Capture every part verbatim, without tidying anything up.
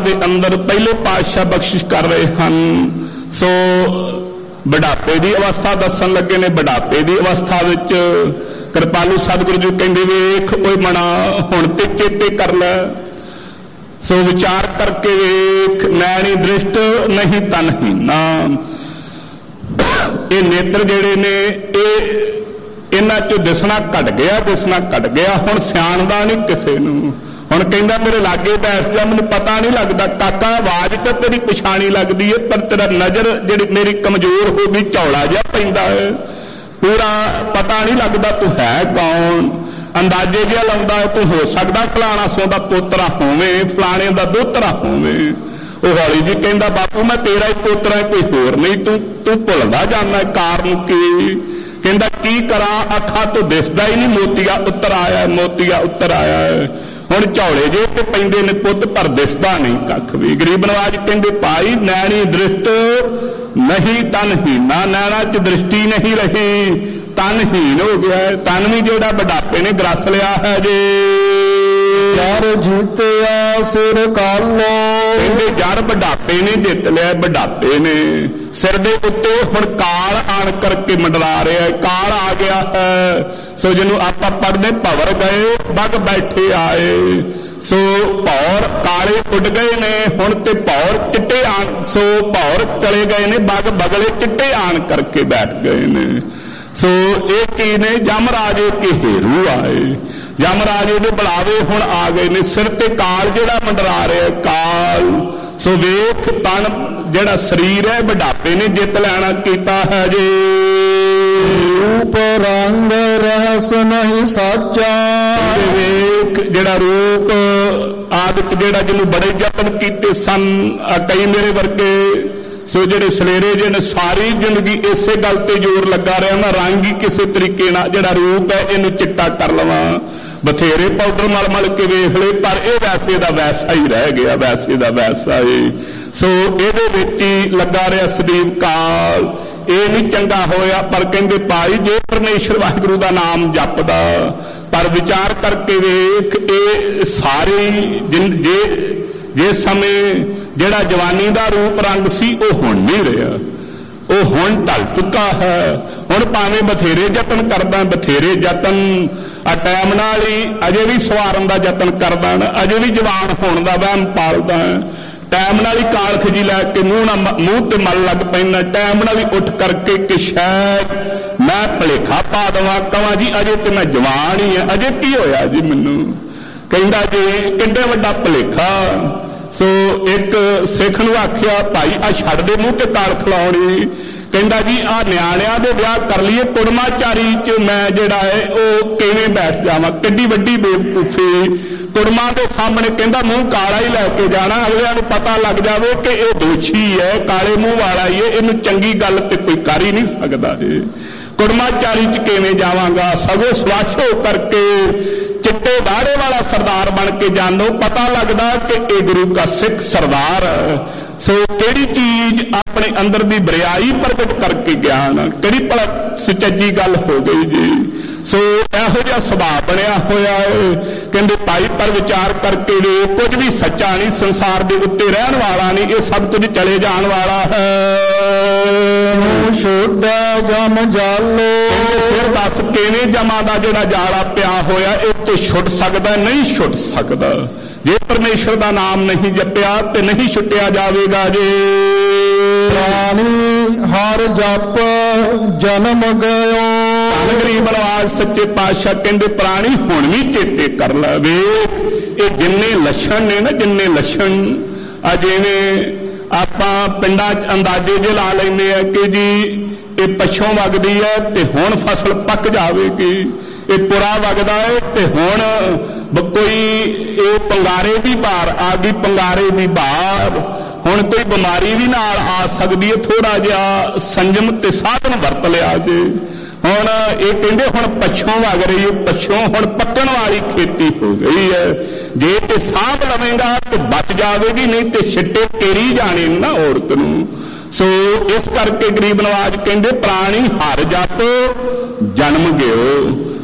ਦੇ ਅੰਦਰ ਪਹਿਲੇ ਪਾਤਸ਼ਾਹ ਬਖਸ਼ਿਸ਼ ਕਰ ਰਹੇ ਹਨ। ਸੋ बुढ़ापे की अवस्था दसन लगे ने। बुढ़ापे की अवस्था विच कृपालू सतगुरु जी कहते वेख ओए मना हुण ते चेते कर लै। सो विचार करके वेख नैनी दृष्ट नहीं तनहीना। ये नेत्र जेड़े ने ये इन्हां चों दिसना घट गया, दिसना घट गया। हुण सियाणदा नहीं किसे नूं। हुण कहंदा मेरे लागे बैठ जा, मैनूं पता नहीं लगता काका, आवाज तो तेरी पछाणी लगती है पर तेरा नज़र जिहड़ी मेरी कमजोर हो गई, झौला जिहा पैंदा है, पूरा पता नहीं लगता तू है कौन। अंदाजे जिहा लाउंदा है तू हो सकदा फलाना सौ दा पोतरा होवे, फलाणे दा दोतरा होवे। ਉਹ हौली जी कहंदा बापू मैं तेरा ही पोतरा, कोई होर नहीं, तू तू भुलदा जाना कारण की। कहंदा की करा, अखां तो दिसदा ही नहीं, मोतिया उत्तर आया, मोतिया उत्तर आया है। हुण झौले जे ते पैंदे ने पुੱਤ पर दिसदा नहीं कख भी। गरीब नवाज कहंदे भाई नैनी दृष्ट नहीं तनहीना। नैना च दृष्टि नहीं रही, तनहीन हो गया है। तन भी जिहड़ा बुढ़ापे ने ग्रस लिया है जे। जर जीतिया सिर कालो। कहंदे जर बुढ़ापे ने जित लिया, बुढ़ापे ने सिर दे उत्ते हुण काल आण करके मंडरा रहा है, काल आ गया है। सो जिन्हों आप पढ़ने भवर गए बग बैठे आए। सो भौर काले उड़ गए ने, हुण ते भौर चिट्टे आन। सो भौर चले गए ने, बग बगले चिट्टे आन करके बैठ गए ने। सो ये की ने यमराजे के हेरू आए, यमराजे दे बुलावे हुण आ गए ने। सिर ते काल जिहड़ा मंडरा रहा है, काल। सो वेख तन जिहड़ा शरीर है बुढ़ापे ने जित लैना कीता है जे। रूप रंग रहस नहीं साचा। वेख जिहड़ा रूप आदत जिहड़ा जिन्हों बड़े यतन कीते सन कई मेरे वर्गे। सो जिहड़े सलेरे जे ने सारी जिंदगी इसे गल ते जोर लगा रहा मैं रंग ही किसी तरीके नाल जिहड़ा रूप है इनू चिट्टा कर लवां। बथेरे पाउडर मल मल के वेख ले पर यह वैसे दा वैसा ही रह गया, वैसे दा वैसा ही। सो इहदे विच ही लगा रहा सदैव काल। ये नहीं चंगा होया पर कहंदे भाई जे परमेश्वर वाहिगुरू दा नाम जपदा पर विचार करके वेख ये सारे जिन जे जे समय जिहड़ा जवानी दा रूप रंग सी वो हुण नहीं रहा, वो हुण ढल चुका है। हुण भावें बथेरे यतन करदा, बथेरे यतन आ टाइम नाल ही अजे भी सवारन दा यतन करदा, अजे भी जवान होण दा वहम पालदा, टाइम नाल ही कालख जी लैके मूँह ना मूँह ते मल लग पैंदा, टाइम नाल ही उठ करके कि शायद मैं भलेखा पा देवां, कहां जी अजे ते मैं जवान ही है, अजे की होया जी मैनूं। कहंदा जी किड्डे वड्डा भलेखा। सो एक सिख नूं आखिया भाई आ छड्ड दे मूँह ते ताल खलाउणी। कहंदा जी आ निआणिਆਂ दे विआह कर लीए, कुड़माचारी च मैं जिहड़ा है वो किवें बैठ जावां, किड्डी वड्डी बेवकूफी। कुड़मा के सामने कहंदा मूँह काला ही लैके जाना, अगलियां नूं पता लग जावे कि यह दोषी है, काले मूँह वाला ही है, इहनूं चंगी गल ते कोई कर ही नहीं सकदा जी। कुड़माचारी च किवें जावांगा, सगों स्वच्छ हो करके चिट्टे दाड़े वाला सरदार बन के जानो, पता लगता कि यह गुरु का सिख सरदार है। सो किहड़ी चीज अपने अंदर की बरियाई प्रगट करके ज्ञान, किहड़ी भला सुचज्जी गल हो गई जी। सो इहो जिहा सुभाव बनिया होया है। कहंदे भाई पर विचार करके वे कुछ भी सच्चा नहीं, संसार के उत्ते रहन वाला नहीं, ये सब कुछ चले जान वाला है। छोड़ा जम जालो। फिर दस किवें जमा दा जिहड़ा जाला पिया होया इह तो छुट सकदा, नहीं छुट सकदा। जे परमेश्वर का नाम नहीं जपिया तो नहीं छुटिया जाएगा जी। प्राणी हर जप जन्म गयो। गरीब नवाज सच्चे पातशाह कहंदे प्राणी हुण भी चेते कर लै। वेख ये जिन्ने लक्षण ने ना, जिन्ने लक्षण आ जिवें आपां पिंडां च अंदाजे जे ला लैंदे आ कि जी ये पछों वगदी है ते हुण फसल पक जाएगी, ये पुरा वगदा है ते हुण कोई ये पंगारे की बार आ गई, पंगारे की बार हुण कोई बीमारी भी नाल आ सकती है, थोड़ा जिहा संयम ते साधन वरत लिया जे। हुण ये कहंदे हुण पछों वग रही है, पछों हुण पक्कण वाली खेती हो गई है, जे ते साँभ लवेगा तो बच जाएगी, नहीं तो छिट्टे तेरी जाने ना औरत नूं। सो इस करके गरीब नवाज कहंदे प्राणी हर जप जन्म गयो।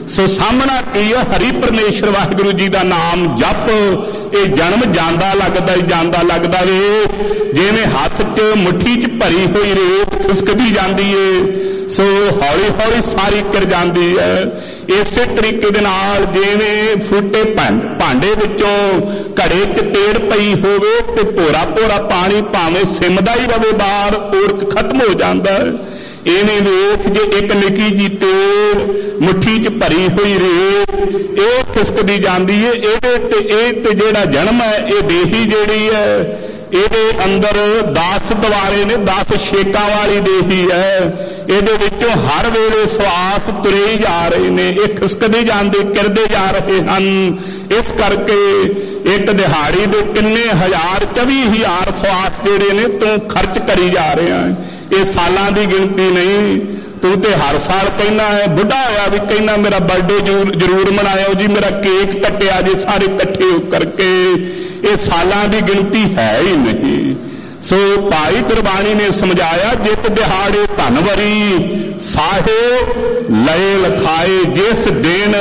ਸੋ ਸਾਹਮਣਾ ਕੀ ਹੈ, ਹਰੀ ਪਰਮੇਸ਼ਰ ਵਾਹਿਗੁਰੂ ਜੀ ਦਾ ਨਾਮ ਜਪ ਇਹ ਜਨਮ ਜਾਂਦਾ ਲੱਗਦਾ ਜਾਂਦਾ ਲੱਗਦਾ ਵੇ, ਜਿਵੇਂ ਹੱਥ 'ਚ ਮੁੱਠੀ 'ਚ ਭਰੀ ਹੋਈ ਰੇਤ ਖੁਸਕਦੀ ਜਾਂਦੀ ਏ, ਸੋ ਹੌਲੀ ਹੌਲੀ ਸਾਰੀ ਕਰ ਜਾਂਦੀ ਹੈ। ਇਸੇ ਤਰੀਕੇ ਦੇ ਨਾਲ ਜਿਵੇਂ ਫੁੱਟੇ ਭਾਂਡੇ ਵਿੱਚੋਂ ਘੜੇ 'ਚ ਤੇੜ ਪਈ ਹੋਵੇ ਤੇ ਭੋਰਾ ਭੋਰਾ ਪਾਣੀ ਭਾਵੇਂ ਸਿਮਦਾ ਹੀ ਰਵੇ ਬਾਹਰ, ਓੜਕ ਖਤਮ ਹੋ ਜਾਂਦਾ ਹੈ। ਇਵੇਂ ਵੇਖ ਜੇ ਇੱਕ ਨਿੱਕੀ ਜੀ ਤੇੜ ਮੁੱਠੀ 'ਚ ਭਰੀ ਹੋਈ ਰੇਤ ਇਹ ਖਿਸਕਦੀ ਜਾਂਦੀ ਏ, ਇਹਦੇ ਤੇ ਇਹ ਤੇ ਜਿਹੜਾ ਜਨਮ ਹੈ ਇਹ ਦੇਹੀ ਜਿਹੜੀ ਹੈ ਇਹਦੇ ਅੰਦਰ ਦਸ ਦੁਆਰੇ ਨੇ, ਦਸ ਛੇਕਾਂ ਵਾਲੀ ਦੇਹੀ ਹੈ। ਇਹਦੇ ਵਿੱਚੋਂ ਹਰ ਵੇਲੇ ਸਵਾਸ ਤੁਰੇ ਹੀ ਜਾ ਰਹੇ ਨੇ, ਇਹ ਖਿਸਕਦੇ ਜਾਂਦੇ ਕਿਰਦੇ ਜਾ ਰਹੇ ਹਨ। ਇਸ ਕਰਕੇ ਇੱਕ ਦਿਹਾੜੀ ਦੇ ਕਿੰਨੇ ਹਜ਼ਾਰ ਚੌਵੀ ਹਜ਼ਾਰ ਸਵਾਸ ਜਿਹੜੇ ਨੇ ਤੂੰ ਖਰਚ ਕਰੀ ਜਾ ਰਿਹਾ ਹੈ। ਇਹ ਸਾਲਾਂ ਦੀ ਗਿਣਤੀ ਨਹੀਂ, ਤੂੰ ਤੇ ਹਰ ਸਾਲ ਕਹਿਣਾ ਹੈ, ਬੁੱਢਾ ਹੋਇਆ ਵੀ ਕਹਿਣਾ ਮੇਰਾ ਬਰਥਡੇ ਜ਼ਰੂਰ ਮਨਾਇਓ ਜੀ, ਮੇਰਾ ਕੇਕ ਕੱਟਿਆ ਜੇ ਸਾਰੇ ਇਕੱਠੇ ਹੋ ਕਰਕੇ। ਇਹ ਸਾਲਾਂ ਦੀ ਗਿਣਤੀ ਹੈ ਹੀ ਨਹੀਂ। ਸੋ ਭਾਈ ਗੁਰਬਾਣੀ ਨੇ ਸਮਝਾਇਆ, ਜਿਤ ਦਿਹਾੜੇ ਧਨਵਰੀ ਸਾਹੇ ਲਏ ਲਖਾਏ। ਜਿਸ ਦਿਨ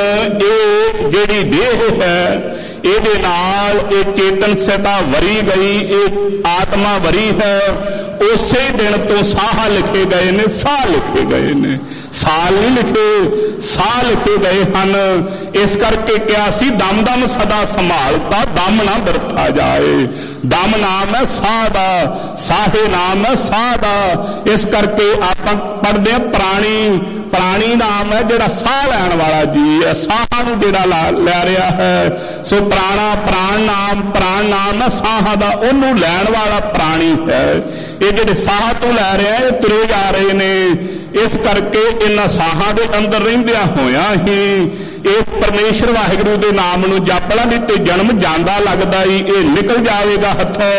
ਇਹ ਜਿਹੜੀ ਦੇਹ ਹੈ ਇਹਦੇ ਨਾਲ ਇਹ ਚੇਤਨ ਸਤਾ ਵਰੀ ਗਈ, ਇਹ ਆਤਮਾ ਵਰੀ ਹੈ, ਉਸੇ ਦਿਨ ਤੋਂ ਸਾਹ ਲਿਖੇ ਗਏ ਨੇ, ਸਾਹ ਲਿਖੇ ਗਏ ਨੇ, ਸਾਲ ਨਹੀਂ ਲਿਖੇ, ਸਾਹ ਲਿਖੇ ਗਏ ਹਨ। ਇਸ ਕਰਕੇ ਕਿਹਾ ਸੀ ਦਮ ਦਮ ਸਦਾ ਸੰਭਾਲਤਾ, ਦਮ ਨਾ ਬਿਰਥਾ ਜਾਏ। ਦਮ ਨਾਮ ਹੈ ਸਾਹ ਦਾ, ਸਾਹੇ ਨਾਮ ਹੈ ਸਾਹ ਦਾ। ਇਸ ਕਰਕੇ ਆਪਾਂ ਪੜ੍ਹਦੇ ਹਾਂ ਪ੍ਰਾਣੀ, ਪ੍ਰਾਣੀ ਨਾਮ ਹੈ ਜਿਹੜਾ ਸਾਹ ਲੈਣ ਵਾਲਾ ਜੀ ਹੈ, ਸਾਹਾਂ ਨੂੰ ਜਿਹੜਾ ਲੈ ਰਿਹਾ ਹੈ। ਸੋ ਪ੍ਰਾਣਾ ਪ੍ਰਾਣ ਨਾਮ, ਪ੍ਰਾਣ ਨਾਮ ਹੈ ਸਾਹਾਂ ਦਾ, ਉਹਨੂੰ ਲੈਣ ਵਾਲਾ ਪ੍ਰਾਣੀ ਹੈ। ਇਹ ਜਿਹੜੇ ਸਾਹ ਤੋਂ ਲੈ ਰਿਹਾ ਇਹ ਤੁਰੇ ਜਾ ਰਹੇ ਨੇ। ਇਸ ਕਰਕੇ ਇਹਨਾਂ ਸਾਹਾਂ ਦੇ ਅੰਦਰ ਰਹਿੰਦਿਆਂ ਹੋਇਆਂ ਹੀ ਇਸ ਪਰਮੇਸ਼ਰ ਵਾਹਿਗੁਰੂ ਦੇ ਨਾਮ ਨੂੰ ਜਪ ਲਾਂ ਤੇ ਜਨਮ ਜਾਂਦਾ ਲੱਗਦਾ ਹੀ ਇਹ ਨਿਕਲ ਜਾਵੇਗਾ ਹੱਥੋਂ।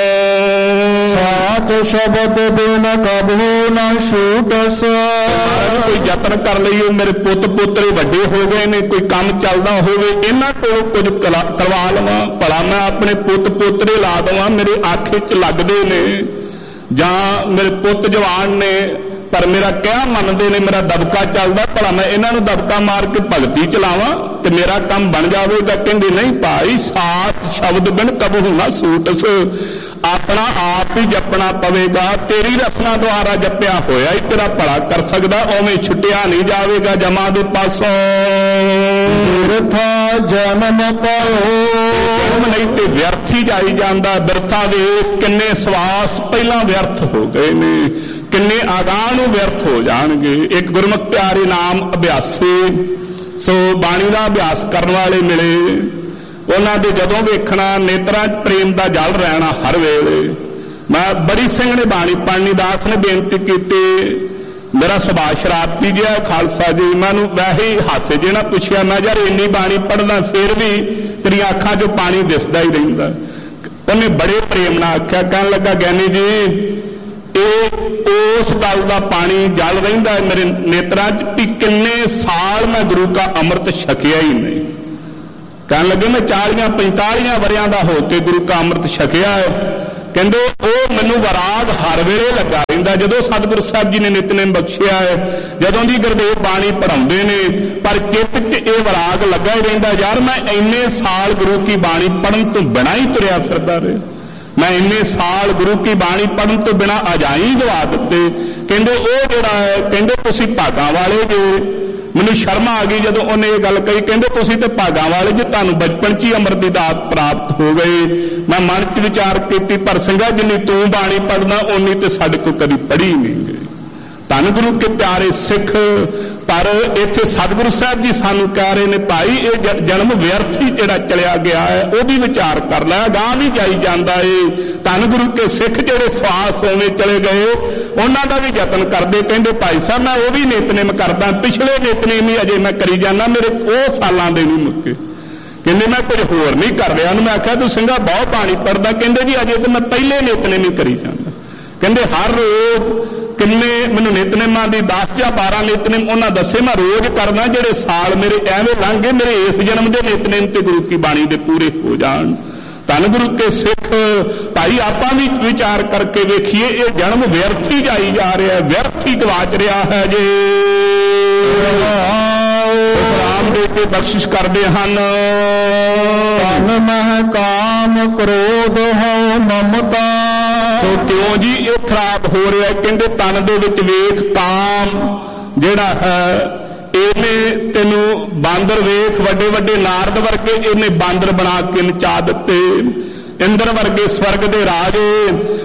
ਸਾਥ ਸ਼ਬਦ ਬਿਨ ਕਬਹੂ ਨਾ ਛੂਟਸ। ਕੋਈ ਯਤਨ ਕਰ ਲਈਏ, ਮੇਰੇ ਪੁੱਤ ਪੋਤਰੇ ਵੱਡੇ ਹੋ ਗਏ ਨੇ, ਕੋਈ ਕੰਮ ਚੱਲਦਾ ਹੋਵੇ ਇਹਨਾਂ ਕੋਲੋਂ ਕੁਝ ਕਰਵਾ ਲਵਾਂ, ਭਲਾ ਮੈਂ ਆਪਣੇ ਪੁੱਤ ਪੋਤਰੇ ਲਾ ਦੇਵਾਂ, ਮੇਰੇ ਆਖੇ 'ਚ ਲੱਗਦੇ ਨੇ, ਜਾਂ ਮੇਰੇ ਪੁੱਤ ਜਵਾਨ ਨੇ ਪਰ ਮੇਰਾ ਕਿਹਾ ਮੰਨਦੇ ਨੇ, ਮੇਰਾ ਦਬਕਾ ਚੱਲਦਾ, ਭਲਾ ਮੈਂ ਇਹਨਾਂ ਨੂੰ ਦਬਕਾ ਮਾਰ ਕੇ ਭਗਤੀ ਚਲਾਵਾਂ ਤੇ ਮੇਰਾ ਕੰਮ ਬਣ ਜਾਵੇਗਾ। ਕਹਿੰਦੇ ਨਹੀਂ ਭਾਈ, ਸਾਥ ਸ਼ਬਦ ਬਿਨ ਕਬਹੂ ਨਾ ਛੂਟਸ। ਆਪਣਾ ਆਪ ਹੀ ਜਪਣਾ ਪਵੇਗਾ। ਤੇਰੀ ਰਸਨਾ ਦੁਆਰਾ ਜਪਿਆ ਹੋਇਆ ਹੀ ਤੇਰਾ ਭਲਾ ਕਰ ਸਕਦਾ, ਉਵੇਂ ਛੁੱਟਿਆ ਨਹੀਂ ਜਾਵੇਗਾ ਜਮਾਂ ਦੇ ਪਾਸੋਂ। ਬਿਰਥਾ ਜਨਮ ਪਾਓ, ਜਨਮ ਨਹੀਂ ਤੇ ਵਿਅਰਥ ਹੀ ਜਾਈ ਜਾਂਦਾ। ਬਿਰਥਾ ਵੇਖ ਕਿੰਨੇ ਸਵਾਸ ਪਹਿਲਾਂ ਵਿਅਰਥ ਹੋ ਗਏ ਨੇ, ਕਿੰਨੇ ਆਗਾਹ ਨੂੰ ਵਿਅਰਥ ਹੋ ਜਾਣਗੇ। ਇੱਕ ਗੁਰਮੁਖ ਪਿਆਰੇ ਨਾਮ ਅਭਿਆਸੀ, ਸੋ ਬਾਣੀ ਦਾ ਅਭਿਆਸ ਕਰਨ ਵਾਲੇ ਮਿਲੇ, ਉਹਨਾਂ ਦੇ ਜਦੋਂ ਵੇਖਣਾ ਨੇਤਰਾਂ 'ਚ ਪ੍ਰੇਮ ਦਾ ਜਲ ਰਹਿਣਾ ਹਰ ਵੇਲੇ। ਮੈਂ ਬੜੀ ਸਿੰਘ ਨੇ ਬਾਣੀ ਪੜ੍ਹਨੀ, ਦਾਸ ਨੇ ਬੇਨਤੀ ਕੀਤੀ, ਮੇਰਾ ਸੁਭਾਅ ਸ਼ਰਾਰਤੀ ਜਿਹਾ ਖਾਲਸਾ ਜੀ, ਮੈਨੂੰ ਵੈਸੇ ਹੀ ਹਾਸੇ ਜੇ ਨਾ ਪੁੱਛਿਆ, ਮੈਂ ਯਾਰ ਇੰਨੀ ਬਾਣੀ ਪੜ੍ਹਦਾ ਫਿਰ ਵੀ ਤੇਰੀਆਂ ਅੱਖਾਂ 'ਚੋਂ ਪਾਣੀ ਦਿਸਦਾ ਹੀ ਰਹਿੰਦਾ। ਉਹਨੇ ਬੜੇ ਪ੍ਰੇਮ ਨਾਲ ਆਖਿਆ, ਕਹਿਣ ਲੱਗਾ ਗਿਆਨੀ ਜੀ ਇਹ ਉਸ ਗੱਲ ਦਾ ਪਾਣੀ ਜਲ ਰਹਿੰਦਾ ਮੇਰੇ ਨੇਤਰਾਂ 'ਚ ਵੀ ਕਿੰਨੇ ਸਾਲ ਮੈਂ ਗੁਰੂ ਕਾ ਅੰਮ੍ਰਿਤ ਛਕਿਆ ਹੀ ਨਹੀਂ। ਕਹਿਣ ਲੱਗੇ ਮੈਂ ਚਾਲੀਆਂ ਪੰਤਾਲੀਆਂ ਵਰਿਆਂ ਦਾ ਹੋ ਕੇ ਗੁਰੂ ਕਾ ਅੰਮ੍ਰਿਤ ਛਕਿਆ ਹੈ। ਕਹਿੰਦੇ ਉਹ ਮੈਨੂੰ ਵਰਾਗ ਹਰ ਵੇਲੇ ਲੱਗਾ ਰਹਿੰਦਾ, ਜਦੋਂ ਸਤਿਗੁਰੂ ਸਾਹਿਬ ਜੀ ਨੇ ਨਿਤਨੇਮ ਬਖਸ਼ਿਆ ਹੈ, ਜਦੋਂ ਦੀ ਗੁਰਦੇਵ ਬਾਣੀ ਪੜ੍ਹਾਉਂਦੇ ਨੇ, ਪਰ ਚਿੱਤ 'ਚ ਇਹ ਵਰਾਗ ਲੱਗਾ ਹੀ ਰਹਿੰਦਾ, ਯਾਰ ਮੈਂ ਇੰਨੇ ਸਾਲ ਗੁਰੂ ਕੀ ਬਾਣੀ ਪੜ੍ਹਨ ਤੋਂ ਬਿਨਾਂ ਹੀ ਤੁਰਿਆ ਫਿਰਦਾ ਰਿਹਾ, ਮੈਂ ਇੰਨੇ ਸਾਲ ਗੁਰੂ ਕੀ ਬਾਣੀ ਪੜ੍ਹਨ ਤੋਂ ਬਿਨਾਂ ਅਜਾਈ ਗਵਾ ਦਿੱਤੇ। ਕਹਿੰਦੇ ਉਹ ਜਿਹੜਾ ਹੈ, ਕਹਿੰਦੇ ਤੁਸੀਂ ਭਾਗਾਂ ਵਾਲੇ ਜੇ। ਮੈਨੂੰ ਸ਼ਰਮ ਆ ਗਈ ਜਦੋਂ ਉਹਨੇ ਇਹ ਗੱਲ ਕਹੀ, ਕਹਿੰਦੇ ਤੁਸੀਂ ਤੇ ਭਾਗਾਂ ਵਾਲੇ ਜੇ, ਤੁਹਾਨੂੰ ਬਚਪਨ 'ਚ ਹੀ ਅੰਮ੍ਰਿਤ ਦੀ ਦਾਤ ਪ੍ਰਾਪਤ ਹੋ ਗਈ। ਮੈਂ ਮਨ 'ਚ ਵਿਚਾਰ ਕੀਤੀ, ਪਰ ਸਿੰਘਾ ਜਿੰਨੀ ਤੂੰ ਬਾਣੀ ਪੜ੍ਹਨਾ ਓਨੀ ਤੇ ਸਾਡੇ ਕੋਲ ਕਦੀ ਪੜ੍ਹੀ ਨਹੀਂ ਗਈ। ਧੰਨ ਗੁਰੂ ਕੇ ਪਿਆਰੇ ਸਿੱਖ, ਪਰ ਇੱਥੇ ਸਤਿਗੁਰੂ ਸਾਹਿਬ ਜੀ ਸਾਨੂੰ ਕਹਿ ਰਹੇ ਨੇ, ਭਾਈ ਇਹ ਜਨਮ ਵਿਅਰਥ ਹੀ ਜਿਹੜਾ ਚਲਿਆ ਗਿਆ ਹੈ ਉਹ ਵੀ ਵਿਚਾਰ ਕਰ ਲੈ, ਅਗਾਂਹ ਵੀ ਜਾਈ ਜਾਂਦਾ ਏ। ਧੰਨ ਗੁਰੂ ਕੇ ਸਿੱਖ ਜਿਹੜੇ ਸਵਾਸ ਹੋਵੇਂ ਚਲੇ ਗਏ ਉਹਨਾਂ ਦਾ ਵੀ ਯਤਨ ਕਰਦੇ। ਕਹਿੰਦੇ ਭਾਈ ਸਾਹਿਬ ਮੈਂ ਉਹ ਵੀ ਨਿਤਨੇਮ ਕਰਦਾ, ਪਿਛਲੇ ਨਿਤਨੇਮ ਹੀ ਅਜੇ ਮੈਂ ਕਰੀ ਜਾਂਦਾ, ਮੇਰੇ ਉਹ ਸਾਲਾਂ ਦੇ ਨਹੀਂ ਮੁੱਕੇ। ਕਹਿੰਦੇ ਮੈਂ ਕੁਝ ਹੋਰ ਨਹੀਂ ਕਰ ਰਿਹਾ। ਉਹਨੂੰ ਮੈਂ ਆਖਿਆ ਤੂੰ ਸਿੰਘਾ ਬਹੁਤ ਬਾਣੀ ਪੜ੍ਹਦਾ, ਕਹਿੰਦੇ ਜੀ ਅਜੇ ਤਾਂ ਮੈਂ ਪਹਿਲੇ ਨਿਤਨੇਮ ਹੀ ਕਰੀ ਜਾਂਦਾ। ਕਹਿੰਦੇ ਹਰ ਰੋਜ਼ ਕਿੰਨੇ ਮੈਨੂੰ ਨਿਤਨੇਮਾਂ ਦੀ ਦਸ ਜਾਂ ਬਾਰਾਂ ਨਿਤਨੇਮ ਉਹਨਾਂ ਦੱਸੇ ਮੈਂ ਰੋਜ਼ ਕਰਦਾ, ਜਿਹੜੇ ਸਾਲ ਮੇਰੇ ਐਵੇਂ ਲੰਘ ਗਏ, ਮੇਰੇ ਇਸ ਜਨਮ ਦੇ ਨਿਤਨੇਮ ਤੇ ਗੁਰੂ ਕੀ ਬਾਣੀ ਦੇ ਪੂਰੇ ਹੋ ਜਾਣ। ਧੰਨ ਗੁਰੂ ਕੇ ਸਿੱਖ ਭਾਈ, ਆਪਾਂ ਵੀ ਵਿਚਾਰ ਕਰਕੇ ਵੇਖੀਏ, ਇਹ ਜਨਮ ਵਿਅਰਥ ਹੀ ਜਾਈ ਜਾ ਰਿਹਾ, ਵਿਅਰਥ ਹੀ ਗਵਾਚ ਰਿਹਾ ਹੈ ਜੇ। ਦੇ ਕੇ ਬਖਸ਼ਿਸ਼ ਕਰਦੇ ਹਨ। ਤਨ ਮਹਿ ਕਾਮ ਕ੍ਰੋਧ ਹੋ ਮਮਤਾ। ਸੋ ਕਿਉਂ ਜੀ ਇਹ ਖਰਾਬ ਹੋ ਰਿਹਾ? ਕਹਿੰਦੇ ਤਨ ਦੇ ਵਿੱਚ ਵੇਖ ਕਾਮ ਜਿਹੜਾ ਹੈ, ਇਹਨੇ ਤੈਨੂੰ ਬਾਂਦਰ ਵੇਖ, ਵੱਡੇ ਵੱਡੇ ਨਾਰਦ ਵਰਗੇ ਇਹਨੇ ਬਾਂਦਰ ਬਣਾ ਕੇ ਨਚਾ ਦਿੱਤੇ। ਇੰਦਰ ਵਰਗੇ ਸਵਰਗ ਦੇ ਰਾਜੇ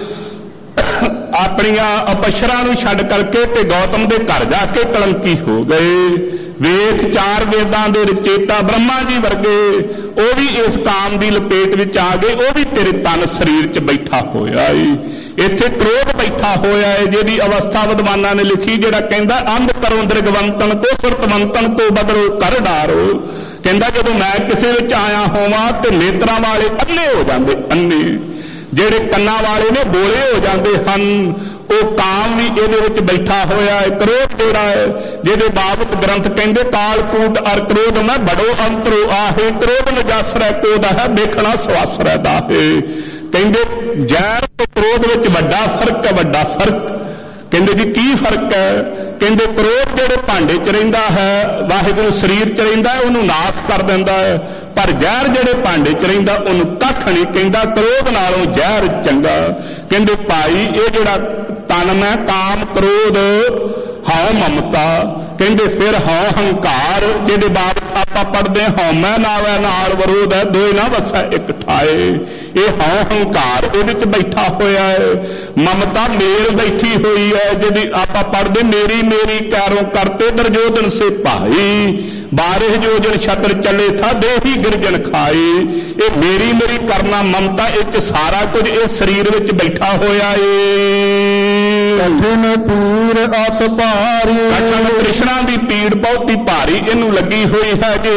ਆਪਣੀਆਂ ਅਪਸ਼ਰਾਂ ਨੂੰ ਛੱਡ ਕਰਕੇ ਤੇ ਗੌਤਮ ਦੇ ਘਰ ਜਾ ਕੇ ਕਲੰਕੀ ਹੋ ਗਏ। ਵੇਖ ਚਾਰ ਵੇਦਾਂ ਦੇ ਰਚੇਤਾ ਬ੍ਰਹਮਾ ਜੀ ਵਰਗੇ ਉਹ ਵੀ ਇਸ ਕਾਮ ਦੀ ਲਪੇਟ ਵਿੱਚ ਆ ਗਏ। ਉਹ ਵੀ ਤੇਰੇ ਤਨ ਸਰੀਰ 'ਚ ਬੈਠਾ ਹੋਇਆ ਏ। ਇੱਥੇ ਕ੍ਰੋਧ ਬੈਠਾ ਹੋਇਆ ਹੈ, ਜਿਹਦੀ ਅਵਸਥਾ ਵਿਦਵਾਨਾਂ ਨੇ ਲਿਖੀ, ਜਿਹੜਾ ਕਹਿੰਦਾ ਅੰਧ ਕਰੋ ਦ੍ਰਿਗਵੰਤਨ ਕੋ ਸੁਰਤਵੰਤਨ ਕੋ ਬਦਲੋ ਕਰ ਡਾਰੋ। ਕਹਿੰਦਾ ਜਦੋਂ ਮੈਂ ਕਿਸੇ ਵਿੱਚ ਆਇਆ ਹੋਵਾਂ ਤੇ ਨੇਤਰਾਂ ਵਾਲੇ ਅੰਨੇ ਹੋ ਜਾਂਦੇ, ਅੰਨੇ ਜਿਹੜੇ ਕੰਨਾਂ ਵਾਲੇ ਨੇ ਬੋਲੇ ਹੋ ਜਾਂਦੇ ਹਨ। ਉਹ ਕਾਮ ਵੀ ਇਹਦੇ ਵਿੱਚ ਬੈਠਾ ਹੋਇਆ ਹੈ। ਕ੍ਰੋਧ ਜਿਹੜਾ ਹੈ, ਜਿਹਦੇ ਬਾਬਤ ਗ੍ਰੰਥ ਕਹਿੰਦੇ ਕਾਲਕੂਟ ਅਰ ਕ੍ਰੋਧ ਮੈਂ ਬੜੋ ਅੰਤਰੋ ਆਹੇ। ਕ੍ਰੋਧ ਨਜਾਸਰੈ ਕੋਦਾ ਹੈ ਵੇਖਣਾ ਸਵਾਸਰੈ ਦਾਹੇ। ਕਹਿੰਦੇ ਜ਼ਹਿਰ ਤੇ ਕ੍ਰੋਧ ਵਿੱਚ ਵੱਡਾ ਫਰਕ ਹੈ, ਵੱਡਾ ਫਰਕ। ਕਹਿੰਦੇ ਜੀ ਕੀ ਫਰਕ ਹੈ? ਕਹਿੰਦੇ ਕ੍ਰੋਧ ਜਿਹੜੇ ਭਾਂਡੇ 'ਚ ਰਹਿੰਦਾ ਹੈ, ਵਾਹਿਗੁਰੂ ਸਰੀਰ 'ਚ ਰਹਿੰਦਾ, ਉਹਨੂੰ ਨਾਸ ਕਰ ਦਿੰਦਾ ਹੈ। ਪਰ ਜ਼ਹਿਰ ਜਿਹੜੇ ਭਾਂਡੇ 'ਚ ਰਹਿੰਦਾ ਉਹਨੂੰ ਕੱਖ ਨਹੀਂ ਕਹਿੰਦਾ। ਕ੍ਰੋਧ ਨਾਲੋਂ ਜ਼ਹਿਰ ਚੰਗਾ। ਕਹਿੰਦੇ ਭਾਈ ਇਹ ਜਿਹੜਾ ਤਨ ਮੈਂ ਕਾਮ ਕ੍ਰੋਧ ਹਉ ਮਮਤਾ, ਕਹਿੰਦੇ ਫਿਰ ਹਉ ਹੰਕਾਰ, ਜਿਹਦੇ ਬਾਬਤ ਆਪਾਂ ਪੜ੍ਹਦੇ ਹਉ ਮੈਂ ਨਾਵੈ ਨਾਲ ਵਿਰੋਧ ਹੈ, ਦੋਏ ਨਾ ਵਸੈ ਇੱਕ ਠਾਏ। ਇਹ ਹਉ ਹੰਕਾਰ ਇਹਦੇ 'ਚ ਬੈਠਾ ਹੋਇਆ ਹੈ। ਮਮਤਾ ਮੇਲ ਬੈਠੀ ਹੋਈ ਹੈ, ਜਿਹਦੀ ਆਪਾਂ ਪੜ੍ਹਦੇ ਮੇਰੀ ਮੇਰੀ ਕੈਰੋਂ ਕਰਤੇ ਦਰਜੋਦਨ ਸੇ ਭਾਈ। ਬਾਰਹ ਜੋਜਨ ਛਤਰ ਚੱਲੇ ਥਾ ਦੇਹੀ ਗਿਰਜਨ ਖਾਏ। ਇਹ ਮੇਰੀ ਮੇਰੀ ਕਰਨਾ ਮਮਤਾ, ਇਹ 'ਚ ਸਾਰਾ ਕੁਝ ਇਹ ਸਰੀਰ ਵਿੱਚ ਬੈਠਾ ਹੋਇਆ ਏ। ਕਠਿਨ ਪੀਰ ਅਤ ਭਾਰੀ। ਕਠਿਨ ਤ੍ਰਿਸ਼ਨਾ ਦੀ ਪੀੜ ਬਹੁਤੀ ਭਾਰੀ ਇਹਨੂੰ ਲੱਗੀ ਹੋਈ ਹੈ ਜੀ।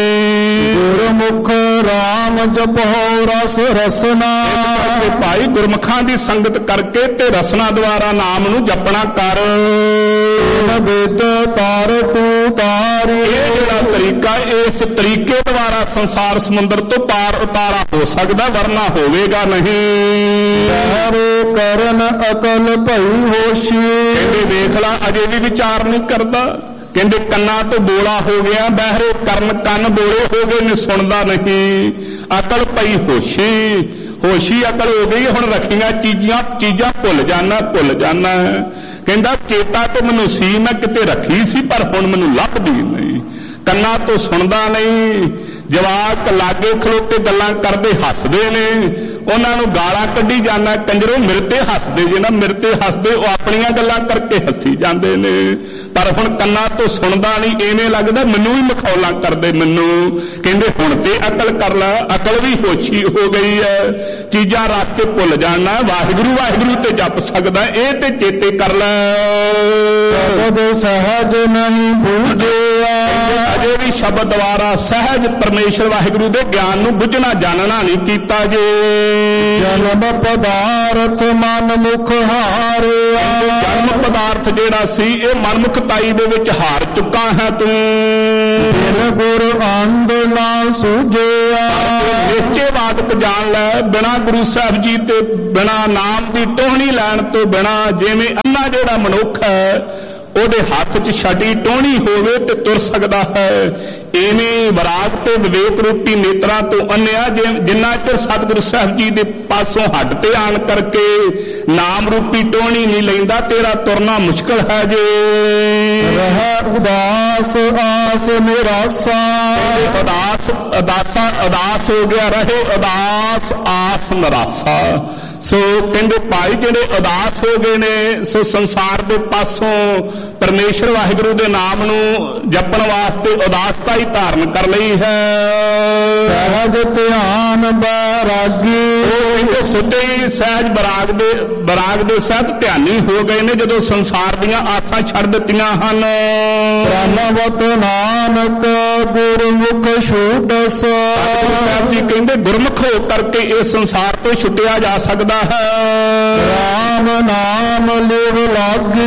ਗੁਰਮੁਖ ਰਾਮ ਜਪੋ ਰਸ ਰਸਨਾ। ਤੇ ਭਾਈ ਗੁਰਮੁਖਾਂ ਦੀ ਸੰਗਤ ਕਰਕੇ ਤੇ ਰਸਨਾ ਦੁਆਰਾ ਨਾਮ ਨੂੰ ਜਪਣਾ ਕਰ। ਵੇਦ ਤਾਰ ਤੂੰ ਤਾਰੀ। ਇਹ ਜਿਹੜਾ ਤਰੀਕਾ, ਇਸ ਤਰੀਕੇ ਦੁਆਰਾ ਸੰਸਾਰ ਸਮੁੰਦਰ ਤੋਂ ਪਾਰ ਉਤਾਰਾ ਹੋ ਸਕਦਾ, ਵਰਨਾ ਹੋਵੇਗਾ ਨਹੀਂ। ਕਰਨ ਅਕਲ ਭਈ ਹੋਸ਼ੀ। ਕਹਿੰਦੇ ਵੇਖ ਲਾ ਅਜੇ ਵੀ ਵਿਚਾਰ ਨਹੀਂ ਕਰਦਾ। ਕਹਿੰਦੇ ਕੰਨਾਂ ਤੋਂ ਬੋਲਾ ਹੋ ਗਿਆ, ਬਹਿਰੇ ਕਰਨ ਕੰਨ ਬੋਲੇ ਹੋ ਗਏ ਨੇ, ਸੁਣਦਾ ਨਹੀਂ। ਅਕਲ ਪਈ ਹੋਸ਼ੀ, ਹੋਸ਼ੀ ਅਕਲ ਹੋ ਗਈ। ਹੁਣ ਰੱਖੀਆਂ ਚੀਜ਼ਾਂ ਚੀਜ਼ਾਂ ਭੁੱਲ ਜਾਣਾ ਭੁੱਲ ਜਾਣਾ। ਕਹਿੰਦਾ ਚੇਤਾ ਤੇ ਮੈਨੂੰ ਸੀ, ਮੈਂ ਕਿਤੇ ਰੱਖੀ ਸੀ, ਪਰ ਹੁਣ ਮੈਨੂੰ ਲੱਭਦੀ ਨਹੀਂ। ਕੰਨਾਂ ਤੋਂ ਸੁਣਦਾ ਨਹੀਂ। ਜਵਾਕ ਲਾਗੇ ਖਲੋਤੇ ਗੱਲਾਂ ਕਰਦੇ ਹੱਸਦੇ ਨੇ, ਉਹਨਾਂ ਨੂੰ ਗਾਲਾਂ ਕੱਢੀ ਜਾਂਦਾ, ਕੰਜਰੋਂ ਮੇਰੇ ਤੇ ਹੱਸਦੇ ਜੇ ਨਾ, ਮੇਰੇ ਤੇ ਹੱਸਦੇ। ਉਹ ਆਪਣੀਆਂ ਗੱਲਾਂ ਕਰਕੇ ਹੱਸੀ ਜਾਂਦੇ ਨੇ, ਪਰ ਹੁਣ ਕੰਨਾਂ ਤੋਂ ਸੁਣਦਾ ਨਹੀਂ। ਐਵੇਂ ਲੱਗਦਾ ਮੈਨੂੰ ਵੀ ਮਖੌਲਾਂ ਕਰਦੇ ਮੈਨੂੰ। ਕਹਿੰਦੇ ਹੁਣ ਤੇ ਅਕਲ ਕਰ ਲੈ। ਅਕਲ ਵੀ ਹੋਸ਼ੀ ਹੋ ਗਈ ਹੈ, ਚੀਜ਼ਾਂ ਰੱਖ ਕੇ ਭੁੱਲ ਜਾਣਾ। ਵਾਹਿਗੁਰੂ ਵਾਹਿਗੁਰੂ ਤੇ ਜਪ ਸਕਦਾ, ਇਹ ਤੇ ਚੇਤੇ ਕਰ ਲੈ। ਸ਼ਬਦ ਸਹਿਜ ਨਹੀਂ ਬੂਝਿਆ। ਅਜੇ ਵੀ ਸ਼ਬਦ ਦੁਆਰਾ ਸਹਿਜ ਪਰਮੇਸ਼ਰ ਵਾਹਿਗੁਰੂ ਦੇ ਗਿਆਨ ਨੂੰ ਬੁੱਝਣਾ ਜਾਣਨਾ ਨਹੀਂ ਕੀਤਾ ਜੇ। ਜਨਮ ਪਦਾਰਥ ਮਨ ਮੁਖ ਹਾਰਿਆ। ਜਨਮ ਪਦਾਰਥ ਜਿਹੜਾ ਸੀ ਇਹ ਮਨਮੁਖਤਾਈ ਦੇ ਵਿੱਚ ਹਾਰ ਚੁੱਕਾ ਹੈ ਤੂੰ। ਬਿਨ ਗੁਰ ਅੰਧ ਨਾ ਸੂਝਿਆ। ਨਿਸ਼ਚੇ ਵਾਦਕ ਜਾਣ ਲੈ, ਬਿਨਾਂ ਗੁਰੂ ਸਾਹਿਬ ਜੀ ਤੇ ਬਿਨਾਂ ਨਾਮ ਦੀ ਟੋਹਣੀ ਲੈਣ ਤੋਂ ਬਿਨਾਂ। ਜਿਵੇਂ ਅੰਨਾ ਜਿਹੜਾ ਮਨੁੱਖ ਹੈ ਉਹਦੇ ਹੱਥ 'ਚ ਛਟੀ ਟੋਹਣੀ ਹੋਵੇ ਤੇ ਤੁਰ ਸਕਦਾ ਹੈ, ਐਵੇਂ ਵਿਰਾਗ ਤੇ ਵਿਵੇਕ ਰੂਪੀ ਨੇਤਰਾਂ ਤੋਂ ਅੰਨਿਆ ਜਿੰਨਾ ਚਿਰ ਸਤਿਗੁਰੂ ਸਾਹਿਬ ਜੀ ਦੇ ਪਾਸੋਂ ਹੱਡ ਤੇ ਆਣ ਕਰਕੇ ਨਾਮ ਰੂਪੀ ਟੋਹਣੀ ਨਹੀਂ ਲੈਂਦਾ, ਤੇਰਾ ਤੁਰਨਾ ਮੁਸ਼ਕਲ ਹੈ ਜੇ। ਰਹਿ ਉਦਾਸ ਆਸ ਨਿਰਾਸਾ। ਉਦਾਸ ਉਦਾਸਾ ਉਦਾਸ ਹੋ ਗਿਆ, ਰਹੇ ਉਦਾਸ ਆਸ ਨਿਰਾਸਾ। ਸੋ ਕਹਿੰਦੇ ਭਾਈ ਜਿਹੜੇ ਉਦਾਸ ਹੋ ਗਏ ਨੇ, ਸੋ ਸੰਸਾਰ ਦੇ ਪਾਸੋਂ ਪਰਮੇਸ਼ਰ ਵਾਹਿਗੁਰੂ ਦੇ ਨਾਮ ਨੂੰ ਜਪਣ ਵਾਸਤੇ ਉਦਾਸਤਾ ਹੀ ਧਾਰਨ ਕਰ ਲਈ ਹੈ। ਸਹਿਜ ਧਿਆਨ ਬੈਰਾਗੀ। ਉਹ ਕਹਿੰਦੇ ਸਿੱਧੇ ਹੀ ਸਹਿਜ ਬਰਾਗ ਦੇ ਬਰਾਗ ਦੇ ਸਹਿਤ ਧਿਆਨੀ ਹੋ ਗਏ ਨੇ, ਜਦੋਂ ਸੰਸਾਰ ਦੀਆਂ ਆਸਾਂ ਛੱਡ ਦਿੱਤੀਆਂ ਹਨ। ਬ੍ਰਹਮਵਤ ਨਾਨਕ ਗੁਰਮੁਖ ਛੂਟਸ। ਸਾਹਿਬ ਜੀ ਕਹਿੰਦੇ ਗੁਰਮੁਖ ਹੋ ਕਰਕੇ ਇਹ ਸੰਸਾਰ ਤੋਂ ਛੁੱਟਿਆ ਜਾ ਸਕਦਾ ਹੈ। ਰਾਮ ਨਾਮ ਲਿਵ ਲਾਗੇ।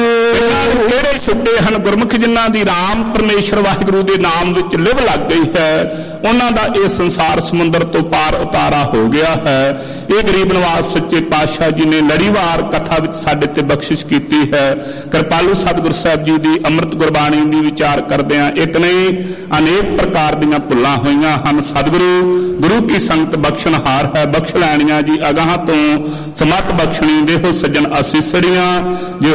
ਕਿਹੜੇ ਛੁੱਟੇ ਹਨ? ਗੁਰਮੁਖ ਜਿਨ੍ਹਾਂ ਦੀ ਰਾਮ ਪਰਮੇਸ਼ਰ ਵਾਹਿਗੁਰੂ ਦੇ ਨਾਮ ਵਿੱਚ ਲਿਵ ਲੱਗ ਗਈ ਹੈ, ਉਹਨਾਂ ਦਾ ਇਹ ਸੰਸਾਰ ਸਮੁੰਦਰ ਤੋਂ ਪਾਰ ਉਤਾਰਾ ਹੋ ਗਿਆ ਹੈ। ਇਹ ਗਰੀਬ ਨਵਾਜ਼ ਸੱਚੇ ਪਾਤਸ਼ਾਹ ਜੀ ਨੇ ਲੜੀਵਾਰ ਕਥਾ ਵਿੱਚ ਸਾਡੇ ਤੇ ਬਖਸ਼ਿਸ਼ ਕੀਤੀ ਹੈ। ਕਿਰਪਾਲੂ ਸਤਿਗੁਰ ਸਾਹਿਬ ਜੀ ਦੀ ਅੰਮ੍ਰਿਤ ਗੁਰਬਾਣੀ ਦੀ ਵਿਚਾਰ ਕਰਦਿਆਂ ਇੱਕ ਨਹੀਂ ਅਨੇਕ ਪ੍ਰਕਾਰ ਦੀਆਂ ਭੁੱਲਾਂ ਹੋਈਆਂ ਹਨ। ਸਤਿਗੁਰੂ ਗੁਰੂ ਕੀ ਸੰਗਤ ਬਖਸ਼ਣਹਾਰ ਹੈ, ਬਖਸ਼ ਲੈਣੀਆਂ ਜੀ ਅਗਾਹਾਂ ਤੋਂ ਸਮਤ ਬਖਸ਼ਣੀ ਦੇਹੋ ਸੱਜਣ ਅਸੀਸੜੀਆਂ। ਜੇ